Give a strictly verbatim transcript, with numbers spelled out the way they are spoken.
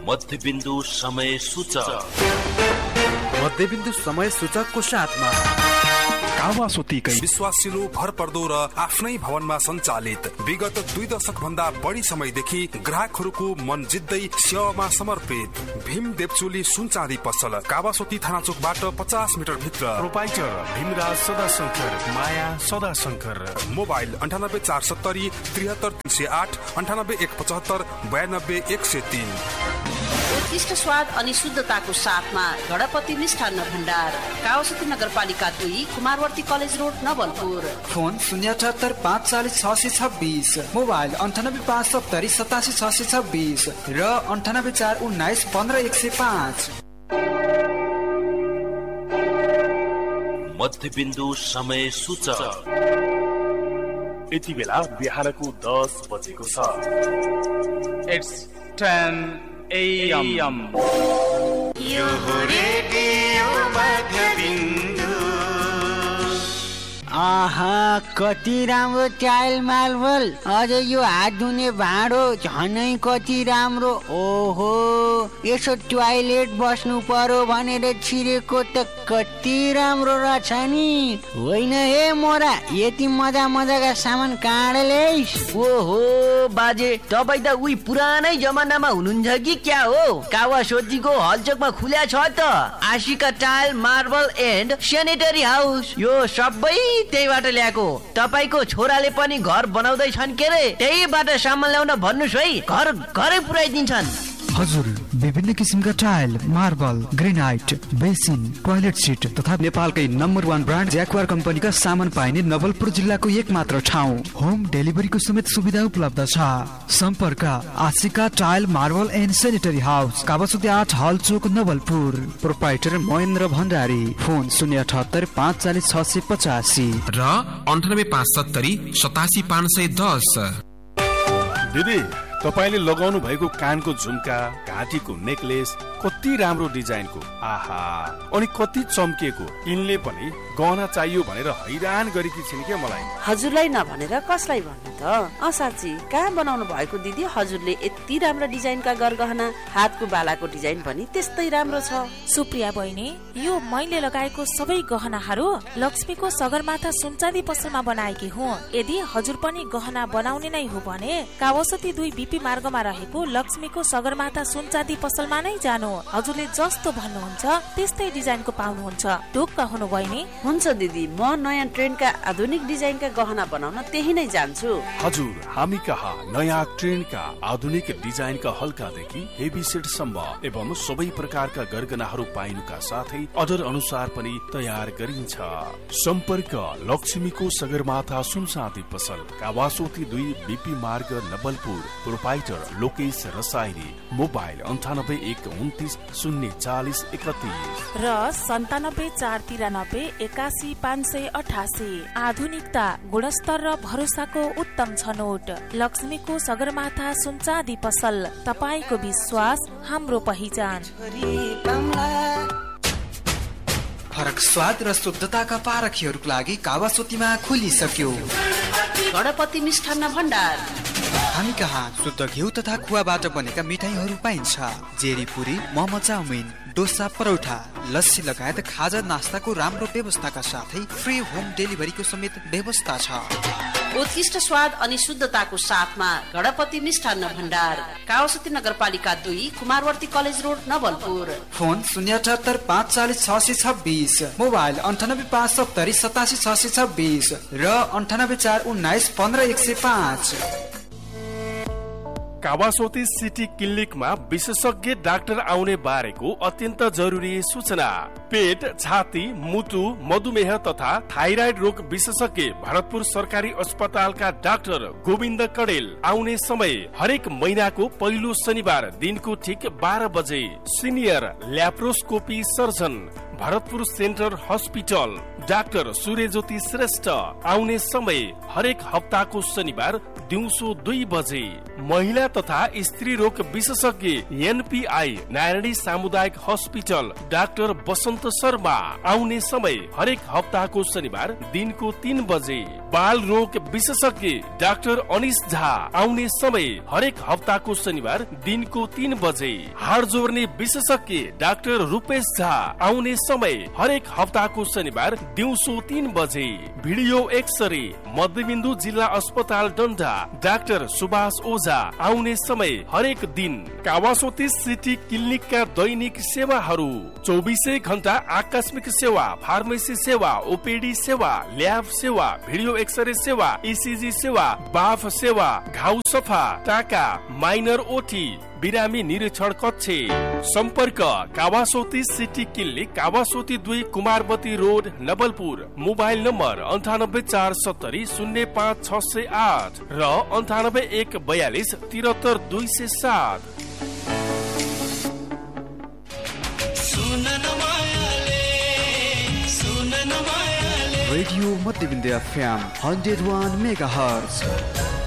मध्यबिन्दु समय सूचक। मध्यबिन्दु समय सूचकको साथमा कावासोतीकै विश्वासिलो भरपर्दो र आफ्नै भवनमा सञ्चालित विगत दुई दशक भन्दा बढी समयदेखि ग्राहकहरूको मन जित्दै सेवामा समर्पित भीम देवचोली सुन चाँदी पसल कावासोती थाना चोकबाट पचास मिटर भित्र। प्रोपाइटर भीमराज सदाशंकर, माया सदाशंकर। मोबाइल अन्ठानब्बे चार सत्तरी त्रिहत्तर तिन सय आठ अन्ठानब्बे एक पचहत्तर बयानब्बे एक सय तीन। उत्कृष्ट स्वाद अनि शुद्धताको साथमा गणपति मिष्ठान्न भण्डार, कावासोती नगरपालिका दुई, Kumarwarti college road, Nawalpur. Phone शून्य अठहत्तर पाँच चालीस छ सय छब्बिस, मोबाइल अन्ठानब्बे पाँच सत्तरी सतासी छ सय छब्बिस र अन्ठानब्बे चार उन्नाइस पन्ध्र एक सय पाँच। मध्यबिन्दु समय सूचक। यति बेला बिहानको दस बजेको छ। It's ten a.m.. यो रेडियो मध्यबिन्दु। आहा, कति राम्रो टाइल मार्बल, अझ यो हात धुने भाँडो झनै कति राम्रो। ओहो, यसो टोयलेट बस्नु पर्यो भनेर छिरेको त कति राम्रो रहेछ नि। होइन हे मोरा, यति मजा मजाका सामान कहाँ ल्याइस्? ओहो बाजे, तपाईँ त उही पुरानै जमानामा हुनुहुन्छ कि क्या हो? कावासोतीको हलचोकमा खुल्या छ त Ashika tile marble and sanitary house. यो सबै त्यहीबाट ल्याएको। तपाईँको छोराले पनि घर बनाउँदैछन् के रे, त्यहीबाट सामान ल्याउन भन्नुहोस् है, घर घरै पुर्याइदिन्छन्। हजुर, विभिन्न किसिमका tile, marble, granite, basin, toilet seat तथा नेपालकै नम्बर वान ब्रान्ड ज्याक्वार कम्पनीका सामान पाइने नवलपुर जिल्लाको एक मात्र ठाउँ। होम डेलिभरीको समेत सुविधा उपलब्ध छ। सम्पर्क Ashika tile marble and sanitary house, Kawasoti आठ हल चोक, नवलपुर। प्रोप्राइटर महेन्द्र भण्डारी। फोन शून्य अठहत्तर पाँच चालीस छ सय पचासी र अन्ठानब्बे पाँच सत्तरी सतासी पाँच सय दस। दिदी, तपाईले लगाउनु भएको कानको झुम्का, घाँटीको नेकलेस कति राम्रो डिजाइनको, आहा, अनि कति चम्किएको। यिनले पनि गहना चाहियो भनेर हैरान गरेकी छिन् के मलाई। हजुरलाई नभनेर कसलाई भन्नु त? असाची, कहाँ बनाउनु भएको दिदी? हजुरले यति राम्रो डिजाइनका गरगहना, हातको बालाको डिजाइन पनि त्यस्तै राम्रो छ। सुप्रिया बहिनी, यो मैले लगाएको सबै गहनाहरू लक्ष्मीको सगरमाथा सुनचाँदी पसलमा बनाएकी हुँ। यदि हजुर पनि गहना बनाउने नै हो भने कावासोती दुई बीपी मार्गमा रहेको लक्ष्मीको सगरमाथा सुनचाँदी पसलमा नै जानु। हजुरले जस्तो भन्नुहुन्छ त्यस्तै डिजाइनको पाउनुहुन्छ। ढुक्क हुनु बहिनी? हुन्छ दिदी, म नयाँ ट्रेन्डका आधुनिक डिजाइनका गहना बनाउन त्यही नै जान्छु। हजुर, हामी कहाँ नयाँ ट्रेन्डका आधुनिक डिजाइनका हल्कादेखि हेभी सेटसम्म एवं सबै प्रकारका गरगहनाहरू पाइनुका साथै अर्डर अनुसार पनि तयार गरिन्छ। सम्पर्क लक्ष्मीको सगरमाथा सुनचाँदी पसल, कावासोती दुई बीपी मार्ग, नवलपुर। प्रोपाइटर लोकेश रसाइनी। मोबाइल अन्ठानब्बे एक उन्तिस शून्य चालिस एकतिस र सन्तानब्बे चार तिरानब्बे एकासी पाँच सय अठासी। आधुनिकता, गुणस्तर र भरोसाको उत्तम छनौट। लक्ष्मीको सगरमाथा सुनचाँदी पसल, तपाईको विश्वास हाम्रो पहिचान। फरक स्वाद र शुद्धताका पारखीहरूको लागि कावासोतीमा खुलिसक्यो गणपति मिष्ठान्न भण्डार। हामी कहाँ शुद्ध घिउ तथा खुवाबाट बनेका मिठाईहरू पाइन्छ। जेरी पुरी, मोमो, चाउमिन, डोसा, परौठा, लस्सी लगायत खाजा नास्ताको राम्रो व्यवस्थाका साथै फ्री होम डेलिभरीको समेत व्यवस्था छ। उत्कृष्ट स्वाद अनि शुद्धताको साथमा गणपति मिष्ठान्न भण्डार, कावासोती नगरपालिका दुई, Kumarwarti college road, Nawalpur. Phone शून्य अठहत्तर पाँच चालीस छ सय छब्बिस, मोबाइल अन्ठानब्बे पाँच सत्तरी सतासी छ सय छब्बिस र अन्ठानब्बे चार उन्नाइस पन्ध्र एक सय पाँच। कावासोती सिटी क्लिनिकमा विशेषज्ञ डाक्टर आउने बारेको अत्यन्त जरुरी सूचना। पेट, छाती, मुटु, मधुमेह तथा थाइराइड रोग विशेषज्ञ भरतपुर सरकारी अस्पतालका डाक्टर गोविन्द कडेल। आउने समय हरेक महिनाको पहिलो शनिबार दिनको ठिक बाह्र बजे। Senior laparoscopy surgeon, Bharatpur centre hospital. Doctor सूर्यज्योति Shrestha. आउने समय हरेक हप्ताको शनिबार दिउँसो दुई बजे। महिला तथा स्त्री रोग विशेषज्ञ एनपीआई नारायणी सामुदायिक हस्पिटल डाक्टर बसन्त शर्मा। आउने समय हरेक हप्ताको शनिबार दिनको तीन बजे। बाल रोग विशेषज्ञ डाक्टर अनिश झा। आउने समय हरेक हप्ताको शनिबार दिनको तीन बजे। हाड जोड्ने विशेषज्ञ डाक्टर रूपेश झा। आउने समय हरेक हप्ताको शनिबार दिउँसो तीन बजे। भिडियो एक्सरे मध्यबिन्दु जिल्ला अस्पताल डन्डा डाक्टर सुभाष ओझा। आउने समय हरेक दिन। कावासोती सिटी क्लिनिकका दैनिक सेवाहरू चौबिसै घण्टा आकस्मिक सेवा, फार्मेसी सेवा, ओपीडी सेवा, ल्याब सेवा, भिडियो एक्सरे सेवा, इसिजी सेवा, बाफ सेवा, घाउ सफा, टाका, माइनर ओटी, बिरामी निरीक्षण कक्ष। सम्पर्क कावासोती सिटी क्लिनिक, कावासोती दुई, कुमारवती रोड, नवलपुर। मोबाइल नम्बर अन्ठानब्बे चार सत्तरी शून्य पाँच छ सय आठ र अन्ठानब्बे एक बयालिस तिहत्तर दुई सय सात। Radio मध्यबिन्दु FM hundred one mega hertz.